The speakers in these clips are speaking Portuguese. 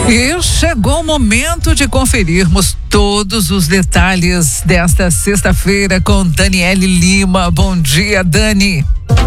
E chegou o momento de conferirmos todos os detalhes desta sexta-feira com Daniele Lima. Bom dia, Dani.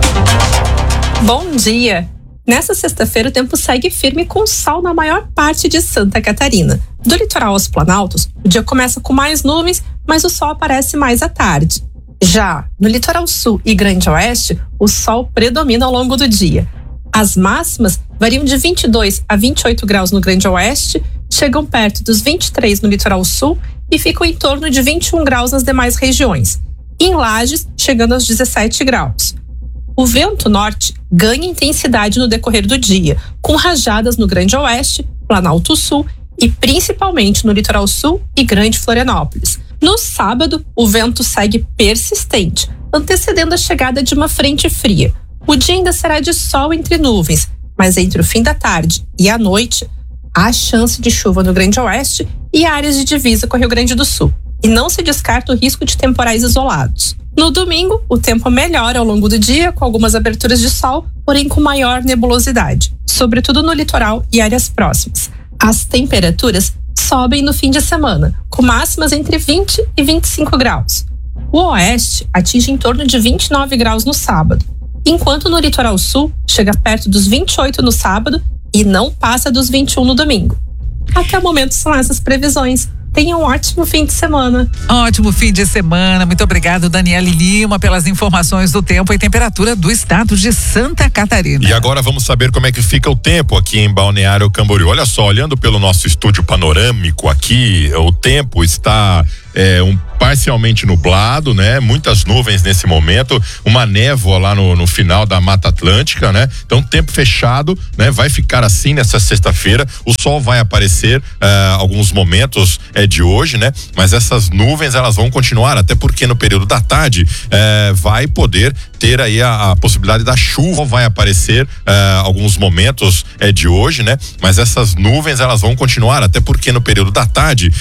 Bom dia. Nessa sexta-feira o tempo segue firme com sol na maior parte de Santa Catarina. Do litoral aos planaltos, o dia começa com mais nuvens, mas o sol aparece mais à tarde. Já no litoral sul e grande oeste, o sol predomina ao longo do dia. As máximas variam de 22 a 28 graus no grande oeste, chegam perto dos 23 no litoral sul e ficam em torno de 21 graus nas demais regiões. Em Lages, chegando aos 17 graus. O vento norte ganha intensidade no decorrer do dia, com rajadas no grande oeste, Planalto Sul e principalmente no litoral sul e Grande Florianópolis. No sábado, o vento segue persistente, antecedendo a chegada de uma frente fria. O dia ainda será de sol entre nuvens, mas entre o fim da tarde e a noite, há chance de chuva no Grande Oeste e áreas de divisa com o Rio Grande do Sul. E não se descarta o risco de temporais isolados. No domingo, o tempo melhora ao longo do dia, com algumas aberturas de sol, porém com maior nebulosidade, sobretudo no litoral e áreas próximas. As temperaturas sobem no fim de semana, com máximas entre 20 e 25 graus. O oeste atinge em torno de 29 graus no sábado, enquanto no litoral sul chega perto dos 28 no sábado e não passa dos 21 no domingo. Até o momento são essas previsões. Tenha um ótimo fim de semana. Ótimo fim de semana. Muito obrigado, Daniele Lima, pelas informações do tempo e temperatura do estado de Santa Catarina. E agora vamos saber como é que fica o tempo aqui em Balneário Camboriú. Olha só, olhando pelo nosso estúdio panorâmico aqui, o tempo está parcialmente nublado, né? Muitas nuvens nesse momento, uma névoa lá no final da Mata Atlântica, né? Então, tempo fechado, né? Vai ficar assim nessa sexta-feira. O sol vai aparecer alguns momentos de hoje, né? Mas essas nuvens, elas vão continuar, até porque no período da tarde vai poder ter aí a possibilidade da chuva. Vai aparecer alguns momentos de hoje, né? Mas essas nuvens, elas vão continuar, até porque no período da tarde